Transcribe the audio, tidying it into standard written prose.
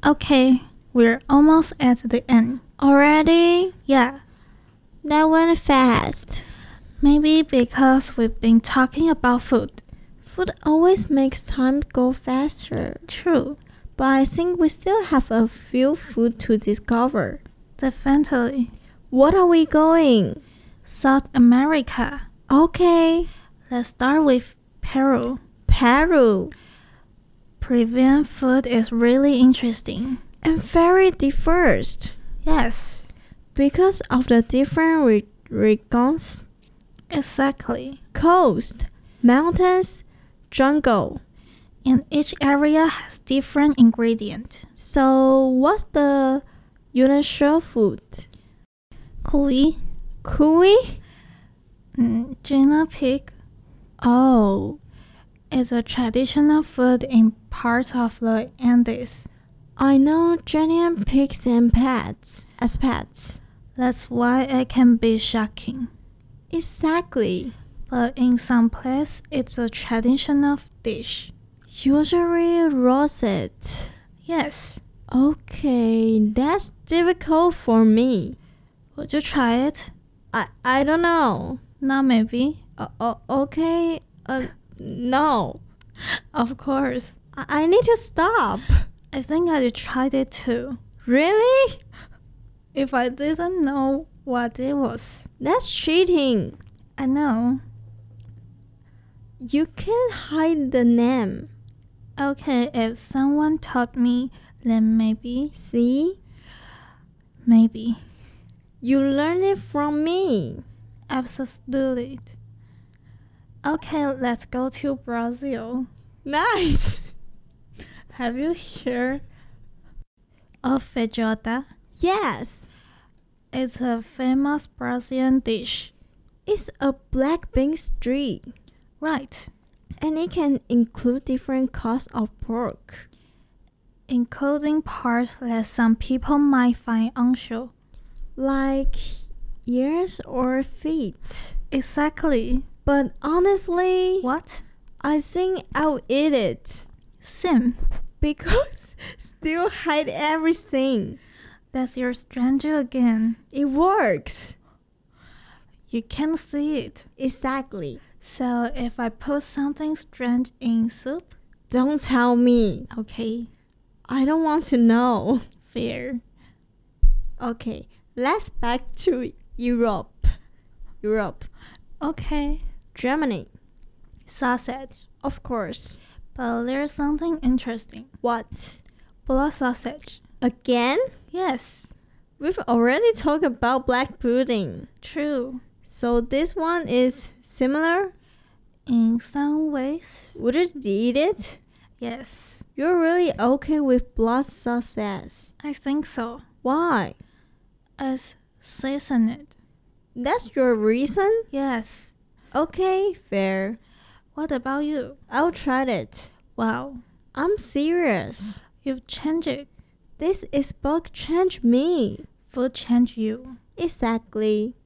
Okay, we're almost at the end. Already? Yeah, That went fast. maybe because we've been talking about food. Food always makes time go faster. True, But I think we still have a few food to discover. definitely. What are we going? South America. Okay. Let's start with Peru. Peru. Peruvian food is really interesting. And very diverse. Yes, Because of the different regions, exactly. coast, mountains, jungle. And each area has different ingredients. So what's the unusual food? Cuy, Cuy? Gina pig, Oh, is a traditional food in parts of the Andes. I know giant pigs and pets as pets. That's why it can be shocking. Exactly. But in some places, it's a traditional dish. Usually roasted. Yes, Okay, that's difficult for me. would you try it? I don't know. Not maybe. Okay. No. Of course. I need to stop. I think I tried it too. Really? If I didn't know what it was. That's cheating. I know. You can't hide the name. Okay, if someone taught me, then maybe. See? Maybe. You learn it from me. Absolutely. Okay, let's go to Brazil. Nice. Have you heard of feijoada? Yes. It's a famous Brazilian dish. It's a black bean stew. Right. And it can include different cuts of pork. Including parts that some people might find unusual. Like ears or feet. Exactly. But honestly, What? I think I'll eat it. Sim. Because still hide everything. That's your stranger again. It works. You can't see it. Exactly. So if I put something strange in soup, Don't tell me. okay, I don't want to know. fair. Okay, let's back to Europe. Okay. Germany. Sausage. Of course. But there's something interesting. What? Blood sausage. Again? Yes, We've already talked about black pudding. true. So this one is similar? In some ways, Would you eat it? yes. You're really okay with blood sausage. I think so. Why? As seasoned. That's your reason? Yes. Okay, fair. What about you? I'll try it. Wow, I'm serious. you've changed it. This is book change me. Food changed you. Exactly.